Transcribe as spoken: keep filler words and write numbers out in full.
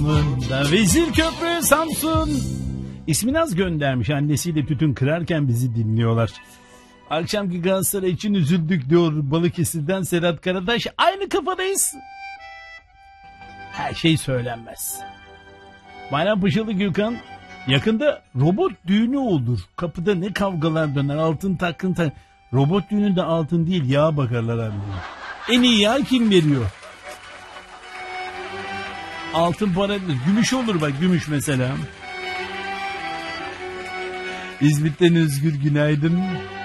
Samsun'da Vezir Köprü Samsun. İsminaz göndermiş, annesiyle tütün kırarken bizi dinliyorlar. Akşamki Galatasaray için üzüldük diyor Balıkesir'den Serhat Karadaş. Aynı kafadayız. Her şey söylenmez. Bayrampaşalı Gökhan, yakında robot düğünü olur. Kapıda ne kavgalar döner, altın takın tak. Robot düğününde altın değil yağ bakarlar abi. En iyi yağ kim veriyor? Altın para, gümüş olur bak, gümüş mesela. İzmit'ten Özgür günaydın.